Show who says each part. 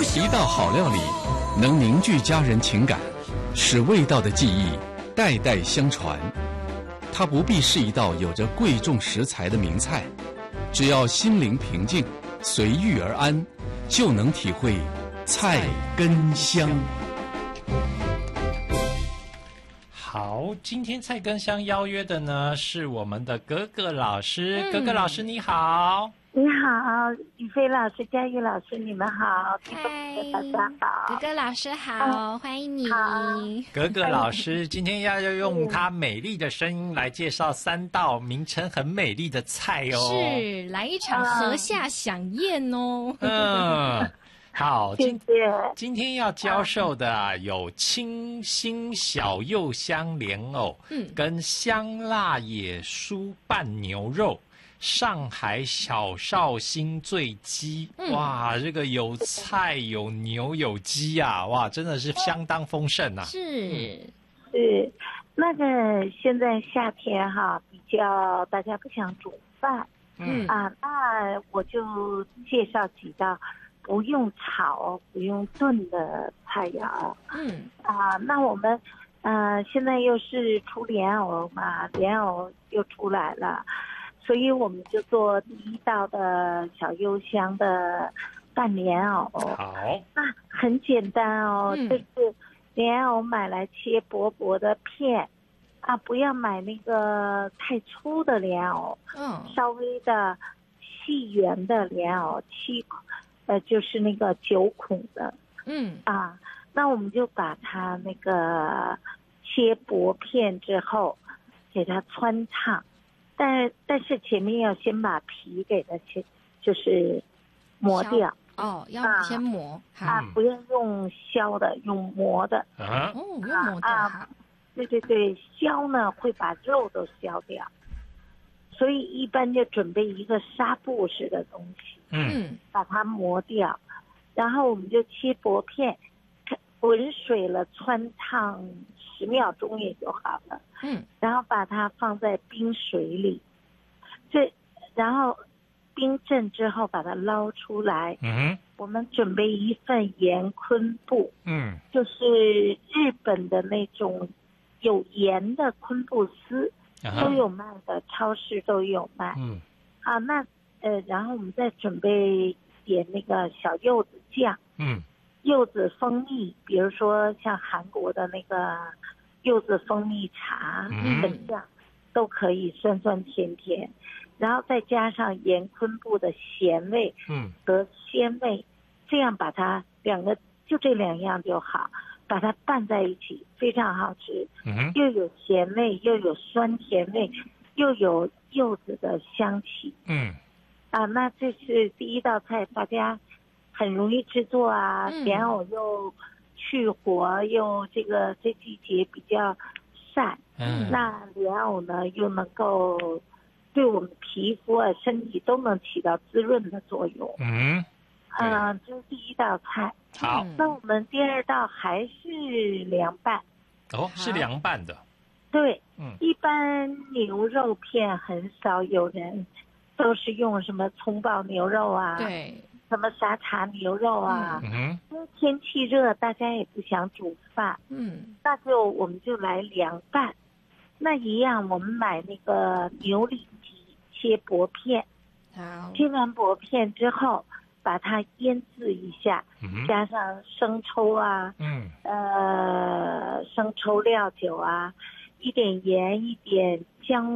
Speaker 1: 一道好料理能凝聚家人情感，使味道的记忆代代相传。它不必是一道有着贵重食材的名菜，只要心灵平静，随遇而安，就能体会菜根香。
Speaker 2: 好，今天菜根香邀约的呢是我们的格格老师。格格老师你好。
Speaker 3: 你好，宇飞老师、佳玉老师，你们好，
Speaker 4: 嗨，
Speaker 3: 大家好，
Speaker 4: 格格老师好，欢迎你。
Speaker 2: 格格老师今天要用她美丽的声音来介绍3道名称很美丽的菜哦。
Speaker 4: 是，来一场禾下飨宴哦。
Speaker 2: 好，
Speaker 3: 谢谢。
Speaker 2: 今天要教授的有清新小柚香莲藕，跟香辣野蔬拌牛肉。上海小绍兴醉鸡，哇，这个有菜有牛有鸡啊，哇，真的是相当丰盛啊。
Speaker 4: 是，
Speaker 3: 那个现在夏天哈，比较大家不想煮饭，那我就介绍几道不用炒、不用炖的菜肴。那我们现在又是出莲藕嘛，莲藕又出来了。所以我们就做第一道的小柚香的拌莲藕。
Speaker 2: 好，
Speaker 3: 那很简单哦，就是莲藕买来切薄薄的片，不要买那个太粗的莲藕，稍微的细圆的莲藕就是那个9孔的，那我们就把它那个切薄片之后，给它汆烫。但是前面要先把皮给它就是磨掉。
Speaker 4: 要先磨。
Speaker 3: 不要用削的，用磨的。
Speaker 4: 用磨的。
Speaker 3: 对，削呢会把肉都削掉，所以一般就准备一个纱布式的东西，把它磨掉，然后我们就切薄片，滚水了汆烫10秒钟也就好了。然后把它放在冰水里，然后冰镇之后把它捞出来。我们准备一份盐昆布，就是日本的那种有盐的昆布丝，都有卖的，超市都有卖。然后我们再准备点那个小柚子酱，柚子蜂蜜，比如说像韩国的那个柚子蜂蜜茶粉酱，都可以酸酸甜甜，然后再加上盐昆布的咸味和鲜味，这样把它就这2样就好，把它拌在一起，非常好吃。又有咸味，又有酸甜味，又有柚子的香气。那这是第一道菜，大家很容易制作啊。莲藕又去火，又这季节比较晒，那莲藕呢又能够对我们皮肤身体都能起到滋润的作用。这是第一道菜。
Speaker 2: 好，
Speaker 3: 那我们第2道还是凉拌。
Speaker 2: 是凉拌的。
Speaker 3: 对，一般牛肉片很少有人都是用什么葱爆牛肉啊，
Speaker 4: 对，
Speaker 3: 什么沙茶牛肉啊，因为天气热，大家也不想煮饭，那我们就来凉拌。那一样，我们买那个牛里脊，切薄片，切完薄片之后，把它腌制一下，加上生抽啊，生抽料酒啊，一点盐，一点姜